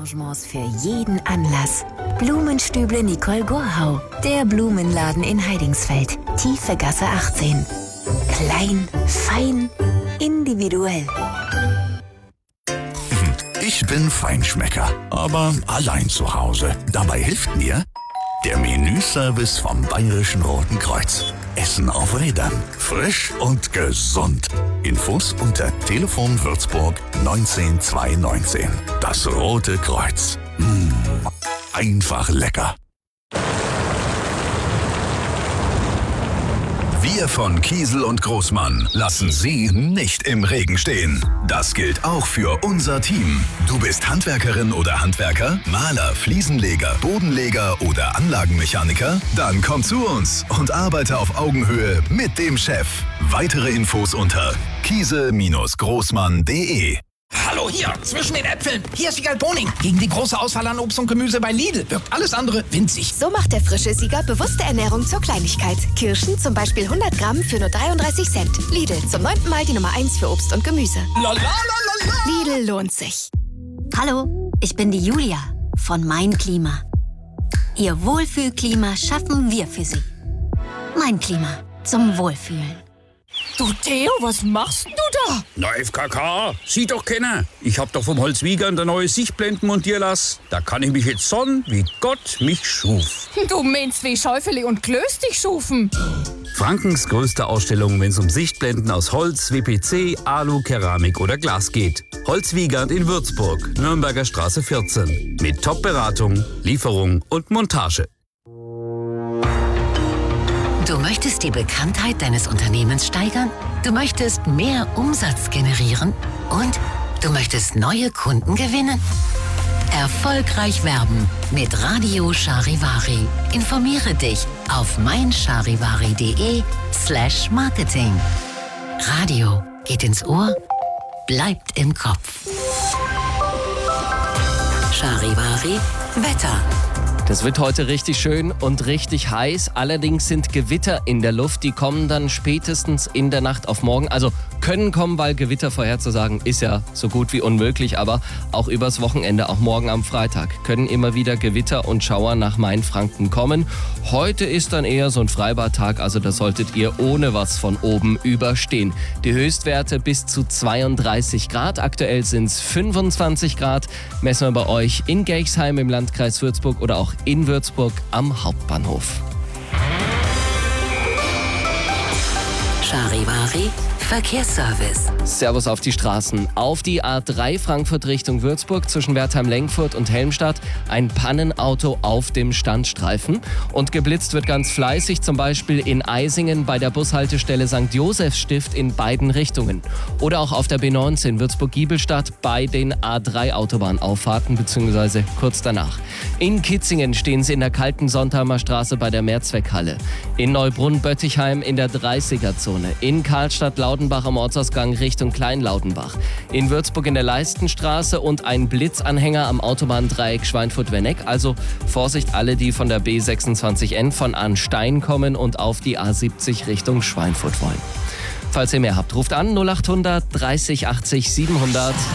Arrangements für jeden Anlass. Blumenstüble Nicole Gorhau. Der Blumenladen in Heidingsfeld. Tiefe Gasse 18. Klein, fein, individuell. Ich bin Feinschmecker, aber allein zu Hause. Dabei hilft mir der Menüservice vom Bayerischen Roten Kreuz. Essen auf Rädern. Frisch und gesund. Infos unter Telefon Würzburg 19219. Das Rote Kreuz. Einfach lecker. Wir von Kiesel und Großmann lassen Sie nicht im Regen stehen. Das gilt auch für unser Team. Du bist Handwerkerin oder Handwerker, Maler, Fliesenleger, Bodenleger oder Anlagenmechaniker? Dann komm zu uns und arbeite auf Augenhöhe mit dem Chef. Weitere Infos unter kiesel-großmann.de. Hallo hier, zwischen den Äpfeln. Hier ist Siegal Boning. Gegen die große Auswahl an Obst und Gemüse bei Lidl wirkt alles andere winzig. So macht der frische Sieger bewusste Ernährung zur Kleinigkeit. Kirschen zum Beispiel 100 Gramm für nur 33 Cent. Lidl, zum 9. Mal die Nummer 1 für Obst und Gemüse. Lidl lohnt sich. Hallo, ich bin die Julia von Mein Klima. Ihr Wohlfühlklima schaffen wir für Sie. Mein Klima zum Wohlfühlen. Du Theo, was machst denn du da? Na, FKK, sieht doch keiner. Ich hab doch vom Holzwiegern der neue Sichtblenden montieren lassen. Da kann ich mich jetzt sonnen, wie Gott mich schuf. Du meinst wie Schäufele und Klöß dich schufen. Frankens größte Ausstellung, wenn es um Sichtblenden aus Holz, WPC, Alu, Keramik oder Glas geht. Holzwiegand in Würzburg, Nürnberger Straße 14. Mit Top-Beratung, Lieferung und Montage. Du möchtest die Bekanntheit deines Unternehmens steigern? Du möchtest mehr Umsatz generieren? Und du möchtest neue Kunden gewinnen? Erfolgreich werben mit Radio Charivari. Informiere dich auf meincharivari.de/Marketing. Radio geht ins Ohr, bleibt im Kopf. Charivari Wetter. Das wird heute richtig schön und richtig heiß. Allerdings sind Gewitter in der Luft. Die kommen dann spätestens in der Nacht auf morgen. Also können kommen, weil Gewitter vorherzusagen ist ja so gut wie unmöglich. Aber auch übers Wochenende, auch morgen am Freitag, können immer wieder Gewitter und Schauer nach Mainfranken kommen. Heute ist dann eher so ein Freibadtag. Also da solltet ihr ohne was von oben überstehen. Die Höchstwerte bis zu 32 Grad. Aktuell sind es 25 Grad. Messen wir bei euch in Geichsheim im Landkreis Würzburg oder auch in Würzburg am Hauptbahnhof. Charivari Verkehrsservice. Servus auf die Straßen. Auf die A3 Frankfurt Richtung Würzburg zwischen Wertheim-Lenkfurt und Helmstadt ein Pannenauto auf dem Standstreifen. Und geblitzt wird ganz fleißig, zum Beispiel in Eisingen bei der Bushaltestelle St. Josefsstift in beiden Richtungen. Oder auch auf der B19 Würzburg-Giebelstadt bei den A3-Autobahnauffahrten bzw. kurz danach. In Kitzingen stehen sie in der kalten Sontheimer Straße bei der Mehrzweckhalle. In Neubrunn-Böttichheim in der 30er-Zone. In Karlstadt-Laudenbach am Ortsausgang Richtung Kleinlaudenbach. In Würzburg in der Leistenstraße und ein Blitzanhänger am Autobahndreieck Schweinfurt-Werneck. Also Vorsicht alle, die von der B26N von Arnstein kommen und auf die A70 Richtung Schweinfurt wollen. Falls ihr mehr habt, ruft an 0800 30 80 700.